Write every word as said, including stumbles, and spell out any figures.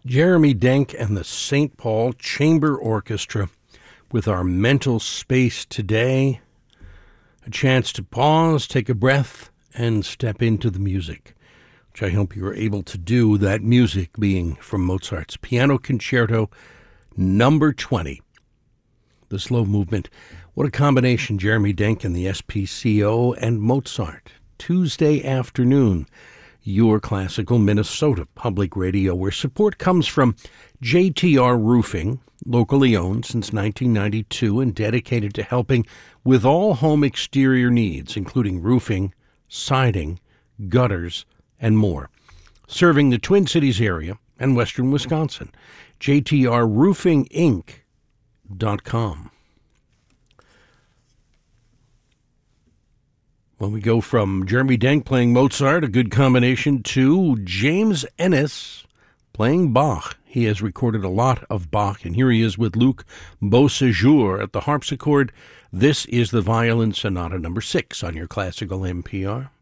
Jeremy Denk and the Saint Paul Chamber Orchestra with our mental space today. A chance to pause, take a breath, and step into the music, which I hope you were able to do, that music being from Mozart's Piano Concerto number twenty. The slow movement. What a combination, Jeremy Denk and the S P C O and Mozart. Tuesday afternoon, your classical Minnesota Public Radio, where support comes from J T R Roofing, locally owned since nineteen ninety-two and dedicated to helping with all home exterior needs, including roofing, siding, gutters, and more. Serving the Twin Cities area and western Wisconsin. J T R Roofing Inc dot com. When we go from Jeremy Denk playing Mozart, a good combination, to James Ennis playing Bach. He has recorded a lot of Bach, and here he is with Luc Beausejour at the harpsichord. This is the Violin Sonata number six on your Classical N P R.